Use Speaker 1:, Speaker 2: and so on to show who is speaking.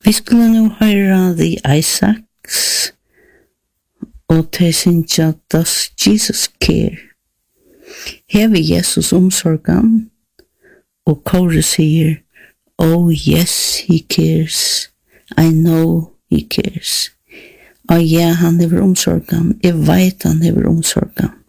Speaker 1: Vi skulle nu høre The Isaacs og til synja Does Jesus Care? Her vil Jesus omsorgan og Kåre sier Oh yes, he cares. I know he cares. Og ja, han hever omsorgan. Jeg vet han hever omsorgan.